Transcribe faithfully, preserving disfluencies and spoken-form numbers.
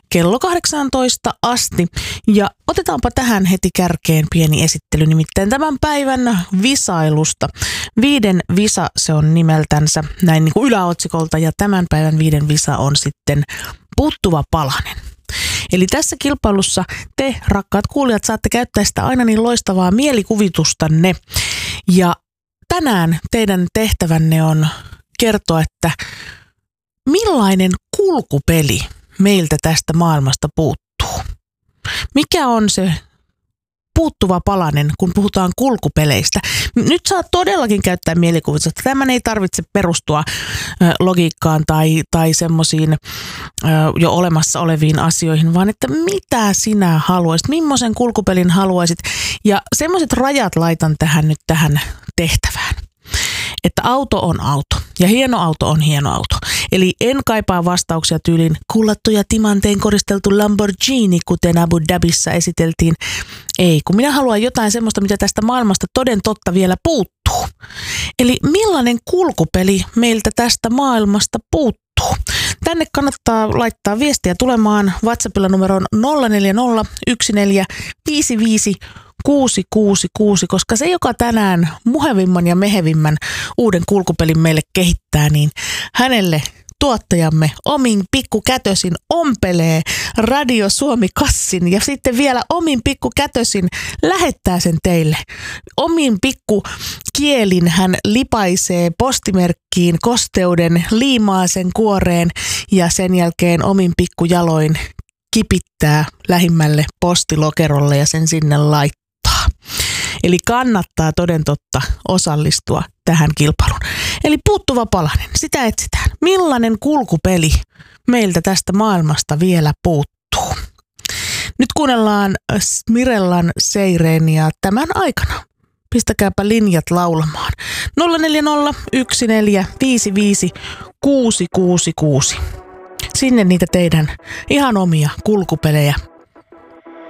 kello kahdeksantoista asti. Ja otetaanpa tähän heti kärkeen pieni esittely, nimittäin tämän päivän visailusta. Viiden visa se on nimeltänsä näin niin kuin yläotsikolta, ja tämän päivän viiden visa on sitten puuttuva palanen. Eli tässä kilpailussa te, rakkaat kuulijat, saatte käyttää sitä aina niin loistavaa mielikuvitustanne. Ja tänään teidän tehtävänne on kertoa, että millainen kulkupeli meiltä tästä maailmasta puuttuu. Mikä on se puuttuva palanen, kun puhutaan kulkupeleistä? Nyt saa todellakin käyttää mielikuvitusta. Tämän ei tarvitse perustua ö, logiikkaan tai, tai semmoisiin ö, jo olemassa oleviin asioihin, vaan että mitä sinä haluaisit, millaisen kulkupelin haluaisit. Ja semmoiset rajat laitan tähän nyt tähän tehtävään. Että auto on auto ja hieno auto on hieno auto. Eli en kaipaa vastauksia tyylin kullattu ja timantein koristeltu Lamborghini, kuten Abu Dhabissa esiteltiin. Ei, kun minä haluan jotain semmoista, mitä tästä maailmasta toden totta vielä puuttuu. Eli millainen kulkupeli meiltä tästä maailmasta puuttuu? Tänne kannattaa laittaa viestiä tulemaan WhatsAppilla numeroon nolla neljä nolla yksi neljä viisi viisi kuusi kuusi kuusi, koska se, joka tänään muhevimman ja mehevimmän uuden kulkupelin meille kehittää, niin hänelle tuottajamme omin pikkukätösin ompelee Radio Suomi kassin ja sitten vielä omin pikkukätösin lähettää sen teille. Omin pikkukielin hän lipaisee postimerkkiin kosteuden, liimaa sen kuoreen ja sen jälkeen omin pikkujaloin kipittää lähimmälle postilokerolle ja sen sinne laittaa. Eli kannattaa toden totta osallistua tähän kilpailuun. Eli puuttuva palanen, sitä etsitään. Millainen kulkupeli meiltä tästä maailmasta vielä puuttuu? Nyt kuunnellaan Mirellan Seireeniä tämän aikana. Pistäkääpä linjat laulamaan. nolla neljä nolla yksi neljä viisi viisi kuusi kuusi kuusi. Sinne niitä teidän ihan omia kulkupelejä